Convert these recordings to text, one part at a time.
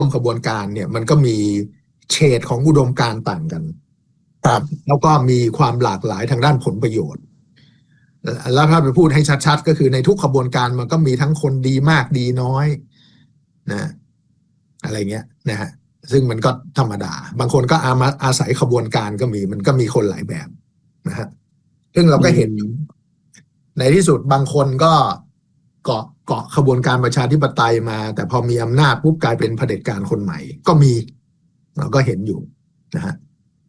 ขบวนการเนี่ยมันก็มีเฉดของอุดมการณ์ต่างกันครับแล้วก็มีความหลากหลายทางด้านผลประโยชน์แล้วถ้าไปพูดให้ชัดๆก็คือในทุกขบวนการมันก็มีทั้งคนดีมากดีน้อยนะอะไรเงี้ยนะฮะซึ่งมันก็ธรรมดาบางคนก็อาศัยขบวนการก็มีมันก็มีคนหลายแบบนะฮะซึ่งเราก็เห็นในที่สุดบางคนก็เกาะขบวนการประชาธิปไตยมาแต่พอมีอำนาจปุ๊บกลายเป็นเผด็จการคนใหม่ก็มีเราก็เห็นอยู่นะฮะ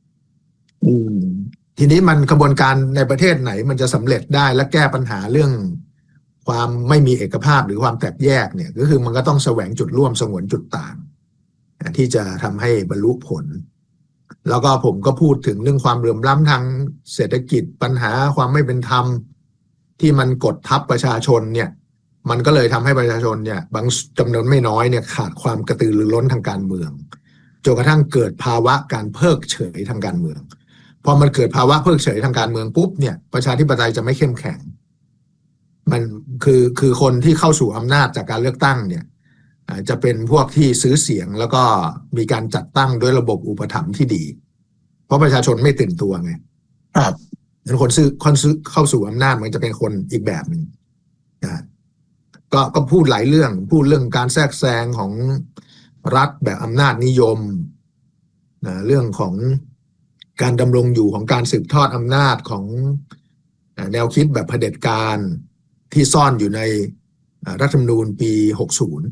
ทีนี้มันกระบวนการในประเทศไหนมันจะสำเร็จได้และแก้ปัญหาเรื่องความไม่มีเอกภาพหรือความแตกแยกเนี่ยก็คือมันก็ต้องแสวงจุดร่วมสงวนจุดต่างที่จะทำให้บรรลุผลแล้วก็ผมก็พูดถึงเรื่องความเหลื่อมล้ำทางเศรษฐกิจปัญหาความไม่เป็นธรรมที่มันกดทับประชาชนเนี่ยมันก็เลยทำให้ประชาชนเนี่ยบางจำนวนไม่น้อยเนี่ยขาดความกระตือรือร้นทางการเมืองจนกระทั่งเกิดภาวะการเพิกเฉยทางการเมืองพอมันเกิดภาวะเพิกเฉยทางการเมืองปุ๊บเนี่ยประชาธิปไตยจะไม่เข้มแข็งมันคือคนที่เข้าสู่อำนาจจากการเลือกตั้งเนี่ยจะเป็นพวกที่ซื้อเสียงแล้วก็มีการจัดตั้งด้วยระบบอุปถัมภ์ที่ดีเพราะประชาชนไม่ตื่นตัวไงครับคนซื้อเข้าสู่อำนาจมันจะเป็นคนอีกแบบหนึ่งนะก็พูดหลายเรื่องพูดเรื่องการแทรกแซงของรัฐแบบอำนาจนิยมนะเรื่องของการดำรงอยู่ของการสืบทอดอำนาจของแนวคิดแบบเผด็จการที่ซ่อนอยู่ในรัฐธรรมนูญปี60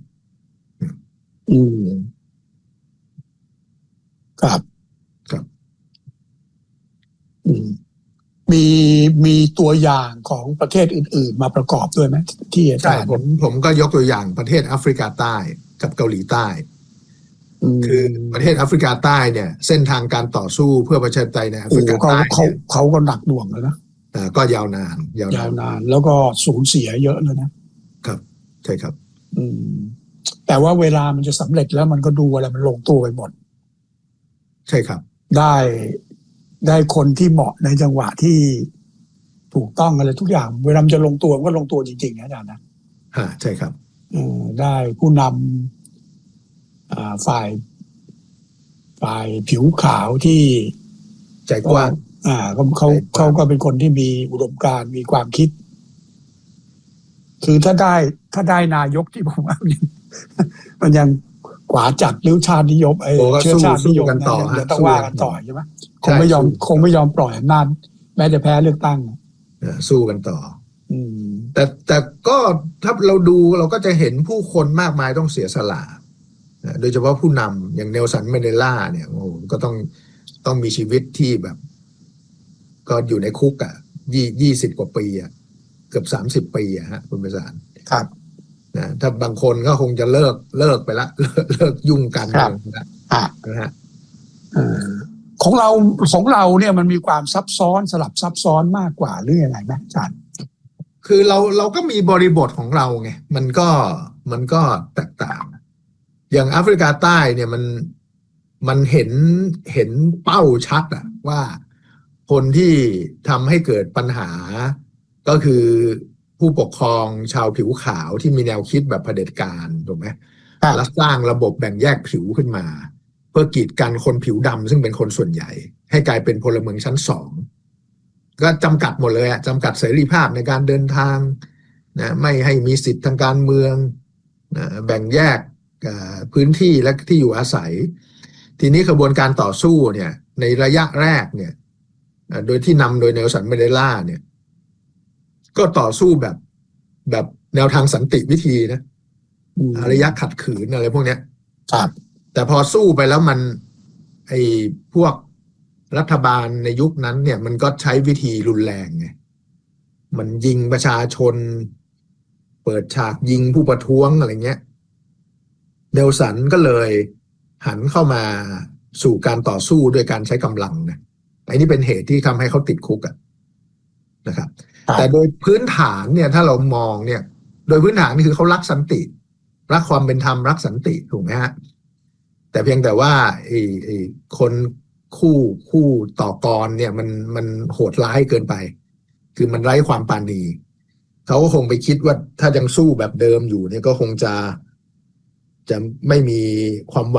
ครับครับมีตัวอย่างของประเทศอื่นๆมาประกอบด้วยไหมที่อาจารย์ผมก็ยกตัวอย่างประเทศแอฟริกาใต้กับเกาหลีใต้คือประเทศแอฟริกาใต้เนี่ยเส้นทางการต่อสู้เพื่อประชาธิปไตยในแอฟริกาใต้เขาก็หนักหน่วงแล้วนะก็ยาวนานแล้วก็สูญเสียเยอะเลยนะครับใช่ครับแต่ว่าเวลามันจะสำเร็จแล้วมันก็ดูอะไรมันลงตัวไปหมดใช่ครับได้คนที่เหมาะในจังหวะที่ถูกต้องอะไรทุกอย่างเวลามันจะลงตัวมันก็ลงตัวจริงๆนะอาจารย์นะใช่ครับได้ผู้นำฝ่ายผิวขาวที่ใจกว้างเขาก็เป็นคนที่มีอุดมการณ์มีความคิดคือถ้าได้นายกที่ผมว่ามันยังกว่าจัดหรือชาตินิยมเชื้อชาตินิยมนะยังต้องว่ากันต่อใช่ไหมคงไม่ยอมปล่อยอำนาจแม้จะแพ้เลือกตั้งสู้กันต่อแต่ก็ถ้าเราดูเราก็จะเห็นผู้คนมากมายต้องเสียสละโดยเฉพาะผู้นำอย่างเนลสัน แมนเดลาเนี่ยโอ้ก็ต้องมีชีวิตที่แบบก็อยู่ในคุก20 กว่าปีเกือบ30 ปีฮะคุณประสานครับนะถ้าบางคนก็คงจะเลิกไปละเลิกยุ่งกันนะฮะของเราเนี่ยมันมีความซับซ้อนสลับซับซ้อนมากกว่าหรือยังไงไหมอาจารย์คือเราก็มีบริบทของเราไงมันก็แตกต่างอย่างแอฟริกาใต้เนี่ยมันเห็นเป้าชัดว่าคนที่ทำให้เกิดปัญหาก็คือผู้ปกครองชาวผิวขาวที่มีแนวคิดแบบเผด็จการถูกไหมและสร้างระบบแบ่งแยกผิวขึ้นมาเพื่อกีดกันคนผิวดำซึ่งเป็นคนส่วนใหญ่ให้กลายเป็นพลเมืองชั้น2ก็จำกัดหมดเลยจำกัดเสรีภาพในการเดินทางนะไม่ให้มีสิทธิทางการเมืองนะแบ่งแยกพื้นที่และที่อยู่อาศัยทีนี้กระบวนการต่อสู้เนี่ยในระยะแรกเนี่ยโดยที่นำโดยเนลสัน แมนเดลาเนี่ยก็ต่อสู้แบบแนวทางสันติวิธีนะอารยะขัดขืนอะไรพวกเนี้ยครับแต่พอสู้ไปแล้วมันพวกรัฐบาลในยุคนั้นเนี่ยมันก็ใช้วิธีรุนแรงไงมันยิงประชาชนเปิดฉากยิงผู้ประท้วงอะไรเงี้ยเนลสันก็เลยหันเข้ามาสู่การต่อสู้ด้วยการใช้กำลังนะอันนี้เป็นเหตุที่ทำให้เขาติดคุกนะครับแต่โดยพื้นฐานเนี่ยถ้าเรามองเนี่ยโดยพื้นฐานนี่คือเขารักสันติรักความเป็นธรรมรักสันติถูกไหมฮะแต่เพียงแต่ว่าคนคู่ต่อกรเนี่ยมันโหดร้ายเกินไปคือมันไร้ความปราณีเขาก็คงไปคิดว่าถ้ายังสู้แบบเดิมอยู่เนี่ยก็คงจะจะไม่มีความ